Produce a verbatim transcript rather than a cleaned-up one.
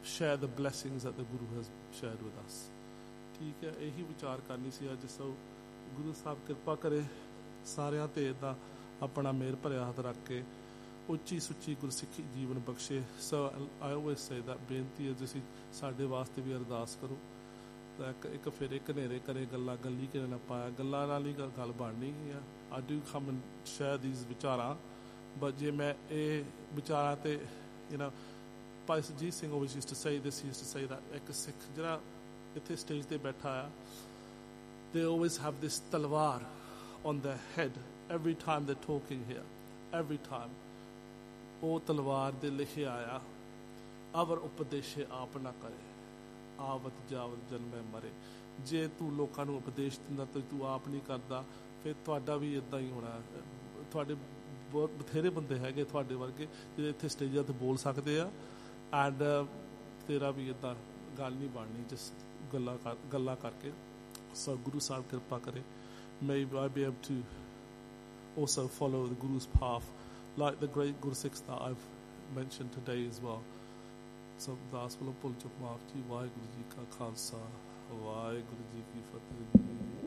share the blessings that the Guru has shared with us. ठीक है, यही विचार करनी सी अज। सो गुरु साहब कृपा करे सारिਆਂ ਤੇ इदा अपना मेहर भरिया हथ रख के ਉੱਚੀ ਸੁੱਚੀ ਗੁਰਸਿੱਖੀ ਜੀਵਨ ਬਖਸ਼ੇ। ਸੋ ਆਈ ਆਲਵੇਜ਼ ਸੇ ਦੈਟ ਬੇਨਤੀ ਹੈ ਤੁਸੀਂ ਸਾਡੇ ਵਾਸਤੇ ਵੀ ਅਰਦਾਸ ਕਰੋ। ਤਾਂ ਇੱਕ ਇੱਕ ਫਿਰ ਘਨੇਰੇ ਕਰੇ ਗੱਲਾਂ ਗੱਲੀ ਕਿਨੇ ਨਾ ਪਾਇਆ, ਗੱਲਾਂ ਨਾਲ ਹੀ ਗੱਲ ਬਣਨੀ ਆ। I do come and share these ਵਿਚਾਰਾਂ, ਬਟ ਜੇ ਮੈਂ ਇਹ ਵਿਚਾਰਾਂ ਤੇ you know Bhai Surjit Singh always used to say this, he used to say that ਇੱਕ ਸਿੱਖ ਜਿਹੜਾ ਇੱਥੇ ਸਟੇਜ ਤੇ ਬੈਠਾ ਆ, they always have this Talwar on their head every time they're talking here, every time। ਉਹ ਤਲਵਾਰ ਦੇ ਲਿਖਿਆ ਆ, ਅਵਰ ਉਪਦੇਸ਼ੇ ਆਪ ਨਾ ਕਰੇ, ਆਵਤ ਜਾਵਤ ਜਨਮੇ ਮਰੇ। ਜੇ ਤੂੰ ਲੋਕਾਂ ਨੂੰ ਉਪਦੇਸ਼ ਦਿੰਦਾ ਤੇ ਤੂੰ ਆਪ ਨਹੀਂ ਕਰਦਾ, ਫਿਰ ਤੁਹਾਡਾ ਵੀ ਇੱਦਾਂ ਹੀ ਹੋਣਾ। ਤੁਹਾਡੇ ਬਹੁਤ ਬਥੇਰੇ ਬੰਦੇ ਹੈਗੇ ਤੁਹਾਡੇ ਵਰਗੇ ਜਿਹੜੇ ਇੱਥੇ ਸਟੇਜਾਂ 'ਤੇ ਬੋਲ ਸਕਦੇ ਆ, ਐਂਡ ਤੇਰਾ ਵੀ ਇੱਦਾਂ ਗੱਲ ਨਹੀਂ ਬਣਨੀ ਜਿਸ ਗੱਲਾਂ ਕਰ ਗੱਲਾਂ ਕਰਕੇ। ਸੋ ਗੁਰੂ ਸਾਹਿਬ ਕਿਰਪਾ ਕਰੇ, may I be able to also follow the Guru's path like the great Guru Sikhs that I've mentioned today as well. So ਦਾਸ ਵੱਲੋਂ ਭੁੱਲ ਚੁੱਕ ਮਾਫ ਜੀ। ਵਾਹਿਗੁਰੂ ਜੀ ਕਾ ਖਾਲਸਾ, ਵਾਹਿਗੁਰੂ ਜੀ ਕੀ ਫਤਿਹ ਜੀ।